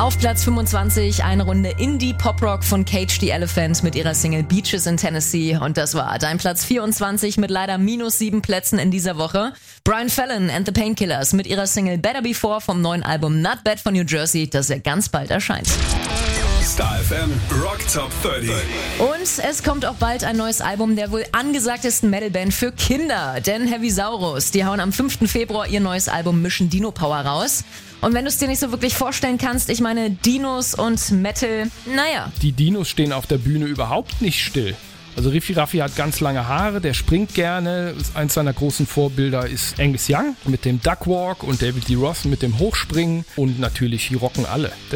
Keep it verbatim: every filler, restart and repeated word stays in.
Auf Platz fünfundzwanzig eine Runde Indie-Pop-Rock von Cage the Elephant mit ihrer Single Beaches in Tennessee. Und das war dein Platz vierundzwanzig mit leider minus sieben Plätzen in dieser Woche. Brian Fallon and the Painkillers mit ihrer Single Better Before vom neuen Album Not Bad von New Jersey, das ja ganz bald erscheint. Star F M Rock Top dreißig. Und es kommt auch bald ein neues Album der wohl angesagtesten Metalband für Kinder, denn Heavy Saurus, die hauen am fünften Februar ihr neues Album Mission Dino Power raus. Und wenn du es dir nicht so wirklich vorstellen kannst, ich meine Dinos und Metal, naja. Die Dinos stehen auf der Bühne überhaupt nicht still. Also Riffi Raffi hat ganz lange Haare, der springt gerne. Eins seiner großen Vorbilder ist Angus Young mit dem Duckwalk und David Lee Roth mit dem Hochspringen. Und natürlich, die rocken alle.